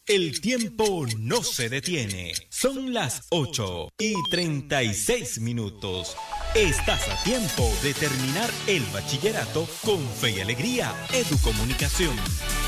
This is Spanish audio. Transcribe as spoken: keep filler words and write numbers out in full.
El tiempo no se detiene. Son las ocho y treinta y seis minutos. Estás a tiempo de terminar el bachillerato con Fe y Alegría Educomunicación.